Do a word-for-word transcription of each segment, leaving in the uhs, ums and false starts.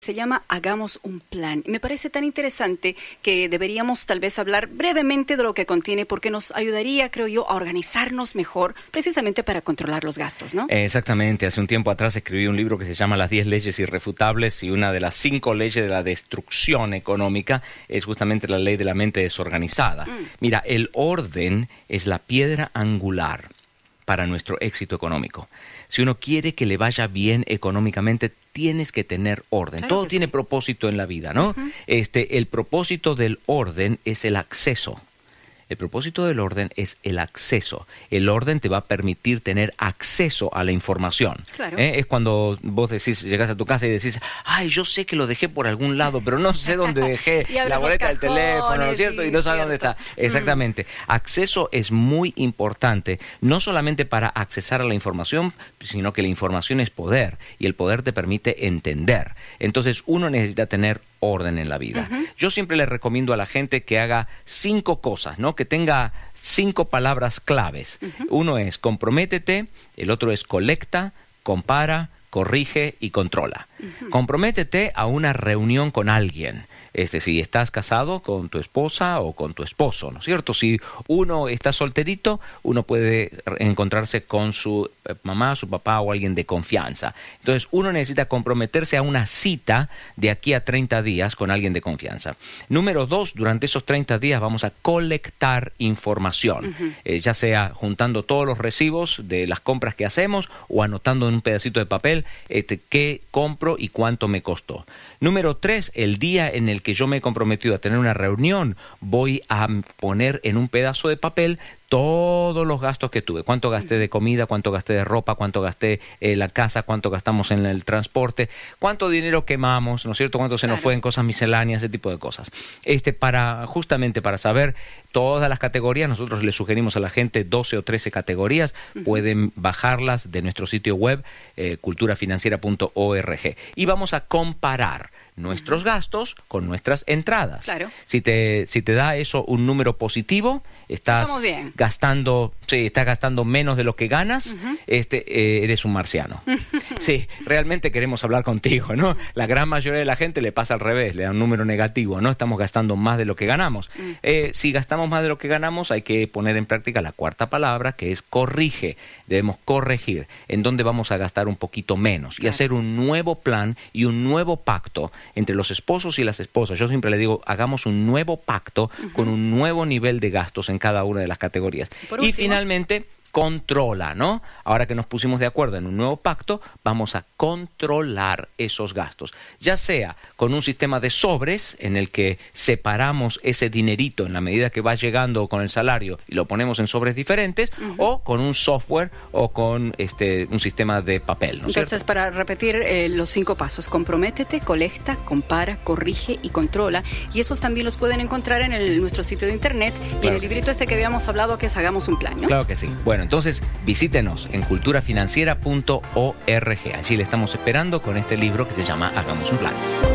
Se llama Hagamos un plan. Y me parece tan interesante que deberíamos tal vez hablar brevemente de lo que contiene, porque nos ayudaría, creo yo, a organizarnos mejor, precisamente para controlar los gastos, ¿no? Exactamente. Hace un tiempo atrás escribí un libro que se llama Las diez leyes irrefutables, y una de las cinco leyes de la destrucción económica es justamente la ley de la mente desorganizada. Mm. Mira, el orden es la piedra angular para nuestro éxito económico. Si uno quiere que le vaya bien económicamente, tienes que tener orden. Claro Todo que tiene sí. propósito en la vida, ¿no? Uh-huh. Este, el propósito del orden es el acceso. El propósito del orden es el acceso. El orden te va a permitir tener acceso a la información. Claro. ¿Eh? Es cuando vos decís, llegás a tu casa y decís, ay, yo sé que lo dejé por algún lado, pero no sé dónde dejé la boleta del teléfono, ¿no es cierto? Sí, y no sabes cierto. dónde está. Exactamente. Mm. Acceso es muy importante, no solamente para accesar a la información, sino que la información es poder, y el poder te permite entender. Entonces, uno necesita tener orden en la vida. Uh-huh. Yo siempre le recomiendo a la gente que haga cinco cosas, ¿no? Que tenga cinco palabras claves. Uh-huh. Uno es comprométete, el otro es colecta, compara, corrige y controla. Uh-huh. Comprométete a una reunión con alguien. Este, si estás casado con tu esposa o con tu esposo, ¿no es cierto? Si uno está solterito, uno puede encontrarse con su mamá, su papá o alguien de confianza. Entonces, uno necesita comprometerse a una cita de aquí a treinta días con alguien de confianza. Número dos, durante esos treinta días vamos a colectar información, uh-huh. eh, ya sea juntando todos los recibos de las compras que hacemos o anotando en un pedacito de papel este, qué compro y cuánto me costó. Número tres, el día en el que yo me he comprometido a tener una reunión, voy a poner en un pedazo de papel todos los gastos que tuve. Cuánto gasté de comida, cuánto gasté de ropa, cuánto gasté en la casa, cuánto gastamos en el transporte, cuánto dinero quemamos, ¿no es cierto? Cuánto se nos claro. fue en cosas misceláneas, ese tipo de cosas. Este, para, justamente para saber todas las categorías, nosotros le sugerimos a la gente doce o trece categorías, uh-huh. pueden bajarlas de nuestro sitio web, eh, cultura financiera punto org. Y vamos a comparar nuestros uh-huh. gastos con nuestras entradas. Claro. Si te, si te da eso un número positivo, estás gastando, sí, estás gastando menos de lo que ganas, uh-huh. este, eh, eres un marciano. Sí, realmente queremos hablar contigo, ¿no? La gran mayoría de la gente le pasa al revés, le da un número negativo, ¿no? Estamos gastando más de lo que ganamos. Uh-huh. Eh, si gastamos más de lo que ganamos, hay que poner en práctica la cuarta palabra, que es corrige. Debemos corregir en dónde vamos a gastar un poquito menos y claro. hacer un nuevo plan y un nuevo pacto entre los esposos y las esposas. Yo siempre le digo, hagamos un nuevo pacto uh-huh. con un nuevo nivel de gastos en cada una de las categorías. Por y último, finalmente, controla, ¿no? Ahora que nos pusimos de acuerdo en un nuevo pacto, vamos a controlar esos gastos. Ya sea con un sistema de sobres en el que separamos ese dinerito en la medida que va llegando con el salario y lo ponemos en sobres diferentes, uh-huh. o con un software o con este un sistema de papel, ¿no es Entonces, cierto? para repetir eh, los cinco pasos: comprométete, colecta, compara, corrige y controla. Y esos también los pueden encontrar en el, nuestro sitio de internet y claro en el librito sí. este que habíamos hablado, que es Hagamos un plan, ¿no? Claro que sí. Bueno, entonces visítenos en cultura financiera punto org. Allí le estamos esperando con este libro que se llama Hagamos un plan.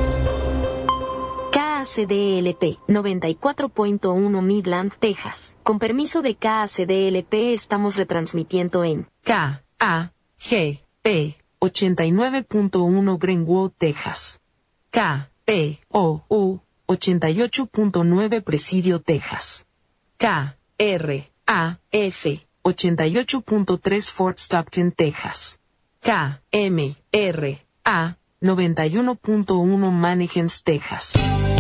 K A C D L P noventa y cuatro punto uno Midland, Texas. Con permiso de K A C D L P estamos retransmitiendo en K A G P ochenta y nueve punto uno Greenwood, Texas. K P O U ochenta y ocho punto nueve Presidio, Texas. K R A F ochenta y ocho punto tres Fort Stockton, Texas. K M R A noventa y uno punto uno Mannequins, Texas.